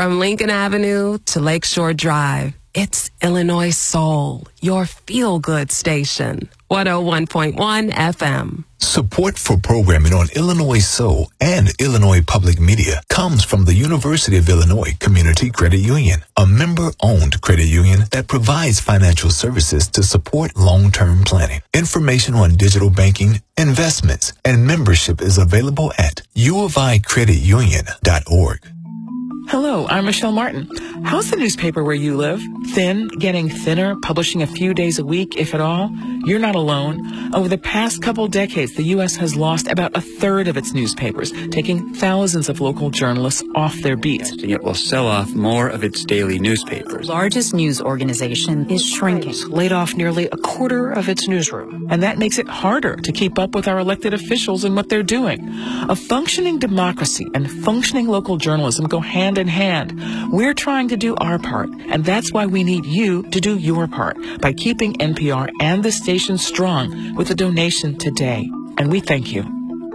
From Lincoln Avenue to Lakeshore Drive, it's Illinois Soul, your feel-good station. 101.1 FM. Support for programming on Illinois Soul and Illinois Public Media comes from the University of Illinois Community Credit Union, a member-owned credit union that provides financial services to support long-term planning. Information on digital banking, investments, and membership is available at uoficreditunion.org. Hello, I'm Michelle Martin. How's the newspaper where you live? Thin, getting thinner, publishing a few days a week, if at all? You're not alone. Over the past couple decades, the U.S. has lost about a third of its newspapers, taking thousands of local journalists off their beat. It will sell off more of its daily newspapers. The largest news organization is shrinking, laid off nearly a quarter of its newsroom. And that makes it harder to keep up with our elected officials and what they're doing. A functioning democracy and functioning local journalism go hand in hand. We're trying to do our part, and that's why we need you to do your part by keeping NPR and the station strong with a donation today. And we thank you.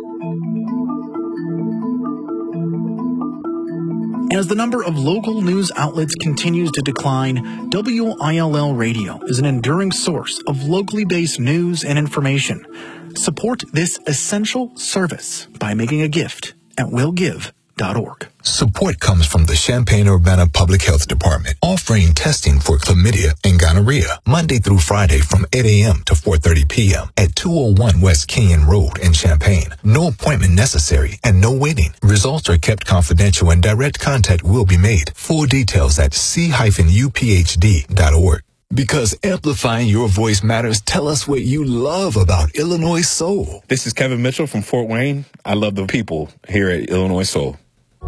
As the number of local news outlets continues to decline, WILL Radio is an enduring source of locally based news and information. Support this essential service by making a gift at willgive.org. Support comes from the Champaign-Urbana Public Health Department, offering testing for chlamydia and gonorrhea Monday through Friday from 8 a.m. to 4:30 p.m. at 201 West Kenyon Road in Champaign. No appointment necessary and no waiting. Results are kept confidential and direct contact will be made. Full details at c-uphd.org. Because amplifying your voice matters, tell us what you love about Illinois Soul. This is Kevin Mitchell from Fort Wayne. I love the people here at Illinois Soul.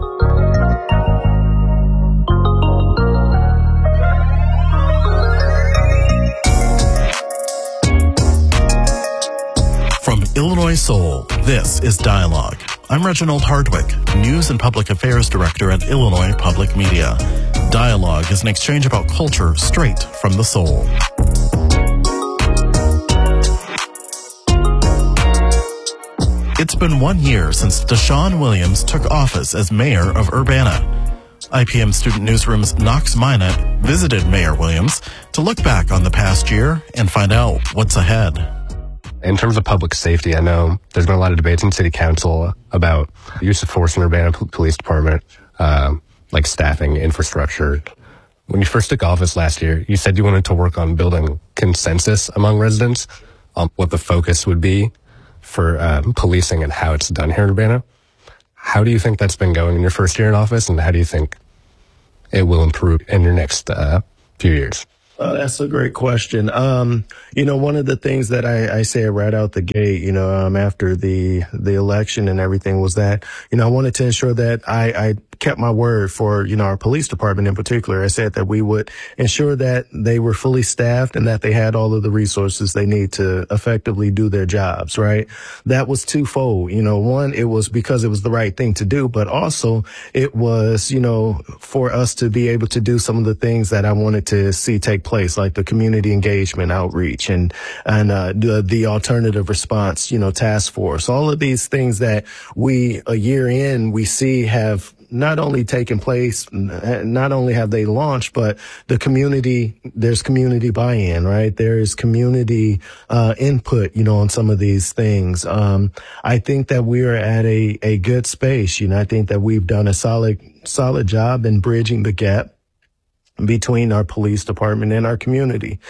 From Illinois Soul, this is Dialogue. I'm Reginald Hardwick, News and Public Affairs Director at Illinois Public Media. Dialogue is an exchange about culture straight from the soul. It's been 1 year since Deshaun Williams took office as mayor of Urbana. IPM Student Newsroom's Knox Minot visited Mayor Williams to look back on the past year and find out what's ahead. In terms of public safety, I know there's been a lot of debates in city council about use of force in Urbana Police Department, like staffing, infrastructure. When you first took office last year, you said you wanted to work on building consensus among residents on what the focus would be for policing and how it's done here in Urbana. How do you think that's been going in your first year in office, and how do you think it will improve in your next few years? That's a great question. One of the things that I say right out the gate, after the election and everything was that, I wanted to ensure that I kept my word for, our police department in particular. I said that we would ensure that they were fully staffed and that they had all of the resources they need to effectively do their jobs, right? That was twofold. One, it was because it was the right thing to do, but also it was, for us to be able to do some of the things that I wanted to see take place, like the community engagement outreach and the alternative response, task force, all of these things that a year in, we see have not only taken place, not only have they launched, but there's community buy-in, right? There is community input, on some of these things. I think that we are at a good space. I think that we've done a solid job in bridging the gap between our police department and our community.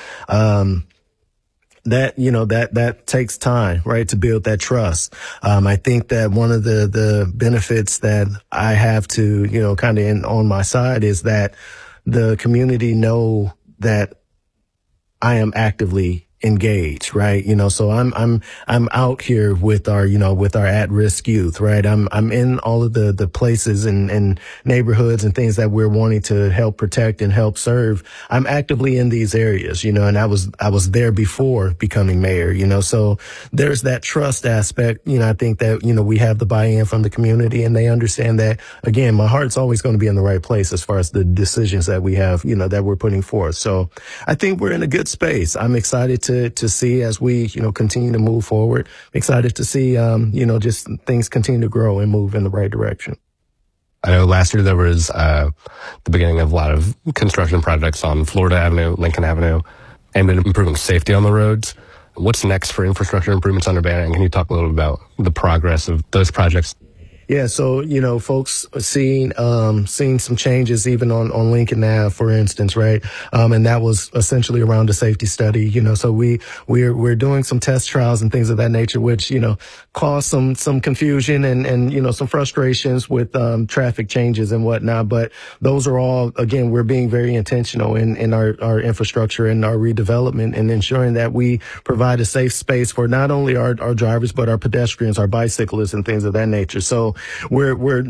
That takes time, right, to build that trust. I think that one of the benefits that I have to, kind of on my side is that the community know that I am actively engaged, right? So I'm out here with our at-risk youth, right? I'm in all of the places and neighborhoods and things that we're wanting to help protect and help serve. I'm actively in these areas, and I was there before becoming mayor, so there's that trust aspect. I think that, we have the buy-in from the community and they understand that, again, my heart's always going to be in the right place as far as the decisions that we have, that we're putting forth. So I think we're in a good space. I'm excited to see as we, continue to move forward. I'm excited to see, just things continue to grow and move in the right direction. I know last year there was the beginning of a lot of construction projects on Florida Avenue, Lincoln Avenue, and improving safety on the roads. What's next for infrastructure improvements on Urbana, and can you talk a little about the progress of those projects? Yeah, so, folks are seeing some changes even on Lincoln Ave, for instance, right? And that was essentially around a safety study, so we're doing some test trials and things of that nature, which, caused some confusion and some frustrations with, traffic changes and whatnot. But those are all, again, we're being very intentional in our infrastructure and our redevelopment and ensuring that we provide a safe space for not only our drivers, but our pedestrians, our bicyclists and things of that nature. So we're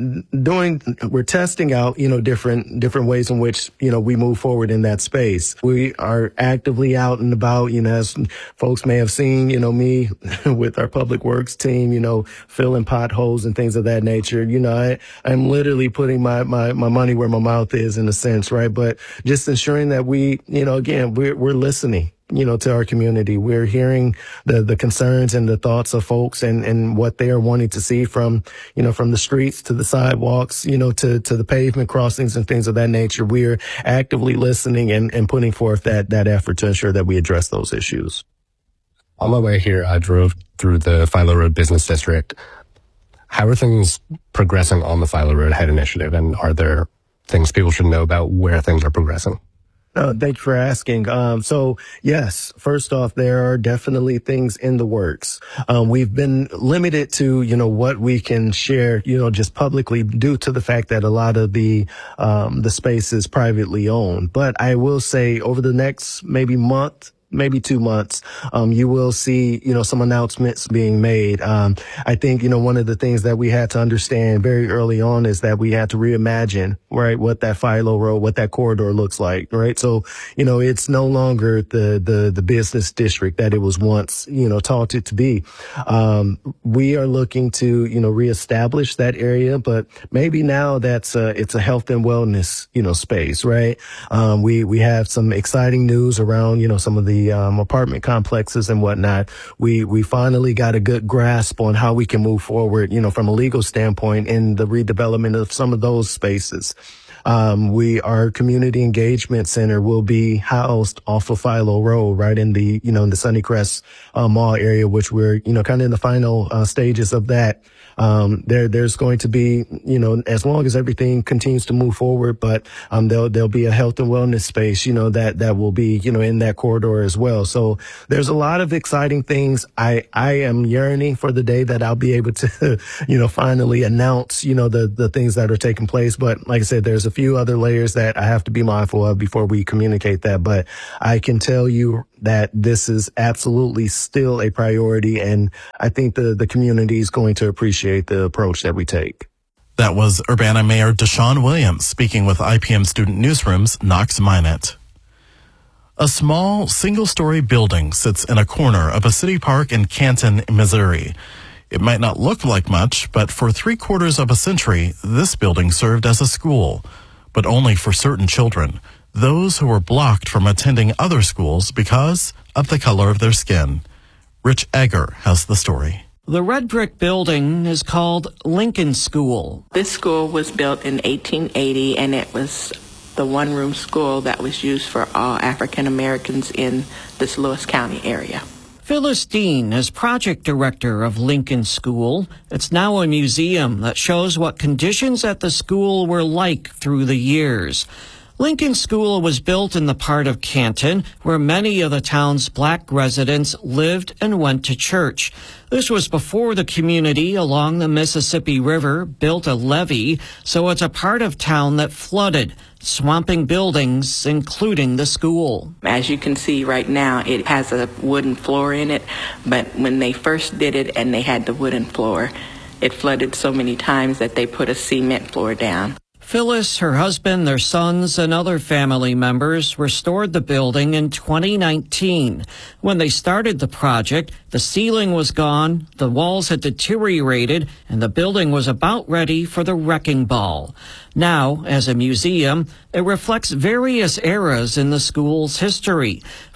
testing out, different ways in which, we move forward in that space. We are actively out and about, as folks may have seen, me with our public works team, filling potholes and things of that nature. I'm literally putting my money where my mouth is in a sense, right? But just ensuring that we, again, we're listening. To our community. We're hearing the concerns and the thoughts of folks and what they are wanting to see from the streets to the sidewalks, to the pavement crossings and things of that nature. We're actively listening and putting forth that effort to ensure that we address those issues. On my way here, I drove through the Philo Road Business District. How are things progressing on the Philo Road Head Initiative, and are there things people should know about where things are progressing? Thank you for asking. So yes, first off, there are definitely things in the works. We've been limited to, what we can share, just publicly due to the fact that a lot of the space is privately owned. But I will say over the next maybe month, maybe 2 months, you will see, some announcements being made. I think, one of the things that we had to understand very early on is that we had to reimagine, right, what that Philo Road, what that corridor looks like, right? So, it's no longer the business district that it was once, taught it to be. We are looking to, reestablish that area, but maybe now it's a health and wellness, space, right? We have some exciting news around, some of the apartment complexes and whatnot. We finally got a good grasp on how we can move forward, from a legal standpoint in the redevelopment of some of those spaces. Our community engagement center will be housed off of Philo Road, right in the, in the Sunnycrest Mall area, which we're, kind of in the final stages of that. There's going to be, as long as everything continues to move forward, but there'll be a health and wellness space, that will be, in that corridor as well. So there's a lot of exciting things. I am yearning for the day that I'll be able to, finally announce, the things that are taking place. But like I said, there's a few other layers that I have to be mindful of before we communicate that. But I can tell you that this is absolutely still a priority, and I think the community is going to appreciate the approach that we take. That was Urbana Mayor Deshaun Williams speaking with IPM Student Newsroom's Knox Minot. A small single-story building sits in a corner of a city park in Canton, Missouri. It might not look like much, but for 3/4 of a century, this building served as a school, but only for certain children, those who were blocked from attending other schools because of the color of their skin. Rich Egger has the story. The red brick building is called Lincoln School. This school was built in 1880, and it was the one-room school that was used for all African Americans in this Lewis County area. Phyllis Dean is project director of Lincoln School. It's now a museum that shows what conditions at the school were like through the years. Lincoln School was built in the part of Canton where many of the town's black residents lived and went to church. This was before the community along the Mississippi River built a levee, so it's a part of town that flooded, swamping buildings, including the school. As you can see right now, it has a wooden floor in it, but when they first did it and they had the wooden floor, it flooded so many times that they put a cement floor down. Phyllis, her husband, their sons, and other family members restored the building in 2019. When they started the project, the ceiling was gone, the walls had deteriorated, and the building was about ready for the wrecking ball. Now, as a museum, it reflects various eras in the school's history.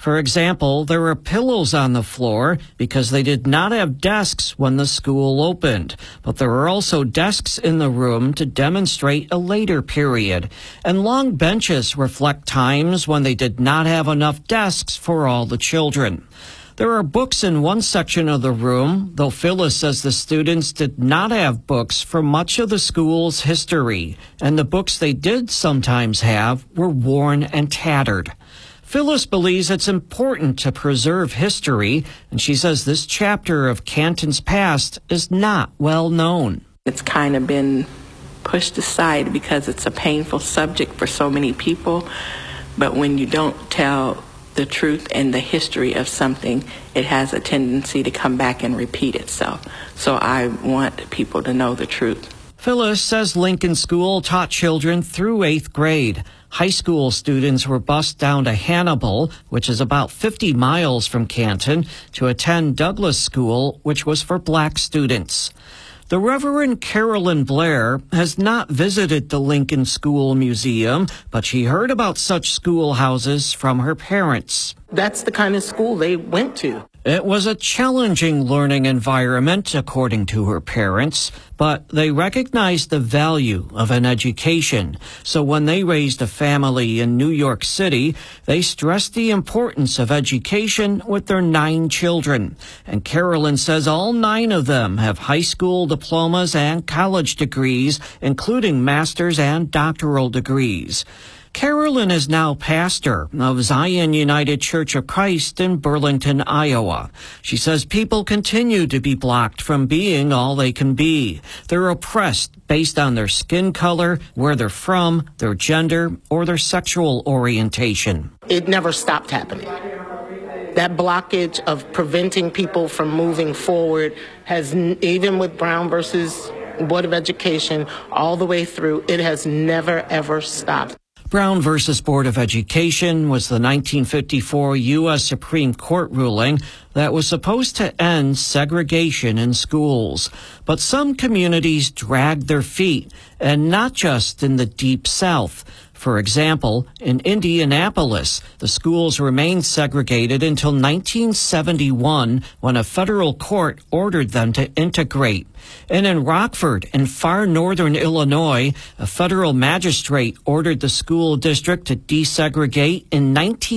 For example, there were pillows on the floor because they did not have desks when the school opened. But there were also desks in the room to demonstrate a later period. And long benches reflect times when they did not have enough desks for all the children. There are books in one section of the room, though Phyllis says the students did not have books for much of the school's history, and the books they did sometimes have were worn and tattered. Phyllis believes it's important to preserve history, and she says this chapter of Canton's past is not well known. It's kind of been pushed aside because it's a painful subject for so many people, but when you don't tell the truth and the history of something, it has a tendency to come back and repeat itself. So I want people to know the truth. Phyllis says Lincoln School taught children through 8th grade. High school students were bused down to Hannibal, which is about 50 miles from Canton, to attend Douglas School, which was for black students. The Reverend Carolyn Blair has not visited the Lincoln School Museum, but she heard about such schoolhouses from her parents. That's the kind of school they went to. It was a challenging learning environment, according to her parents, but they recognized the value of an education. So when they raised a family in New York City, they stressed the importance of education with their 9 children. And Carolyn says all 9 of them have high school diplomas and college degrees, including master's and doctoral degrees. Carolyn is now pastor of Zion United Church of Christ in Burlington, Iowa. She says people continue to be blocked from being all they can be. They're oppressed based on their skin color, where they're from, their gender, or their sexual orientation. It never stopped happening. That blockage of preventing people from moving forward has, even with Brown versus Board of Education, all the way through, it has never, ever stopped. Brown versus Board of Education was the 1954 U.S. Supreme Court ruling that was supposed to end segregation in schools. But some communities dragged their feet, and not just in the Deep South. For example, in Indianapolis, the schools remained segregated until 1971 when a federal court ordered them to integrate. And in Rockford, in far northern Illinois, a federal magistrate ordered the school district to desegregate in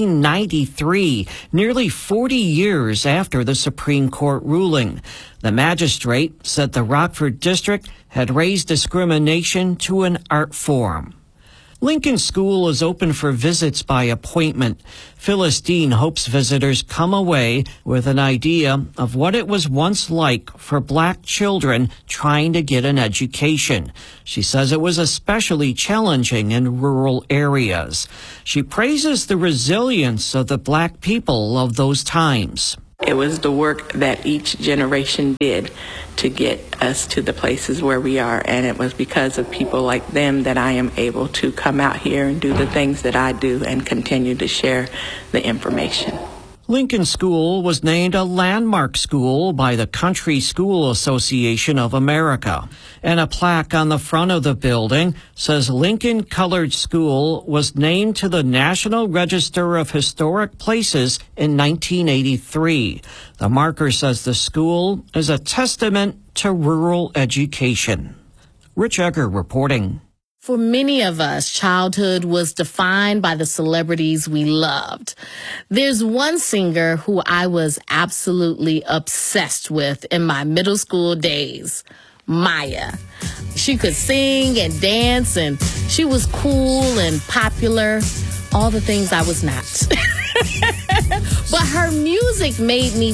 1993, nearly 40 years after the Supreme Court ruling. The magistrate said the Rockford district had raised discrimination to an art form. Lincoln School is open for visits by appointment. Phyllis Dean hopes visitors come away with an idea of what it was once like for black children trying to get an education. She says it was especially challenging in rural areas. She praises the resilience of the black people of those times. It was the work that each generation did to get us to the places where we are, and it was because of people like them that I am able to come out here and do the things that I do and continue to share the information. Lincoln School was named a landmark school by the Country School Association of America, and a plaque on the front of the building says Lincoln Colored School was named to the National Register of Historic Places in 1983. The marker says the school is a testament to rural education. Rich Egger reporting. For many of us, childhood was defined by the celebrities we loved. There's one singer who I was absolutely obsessed with in my middle school days, Maya. She could sing and dance, and she was cool and popular, all the things I was not. But her music made me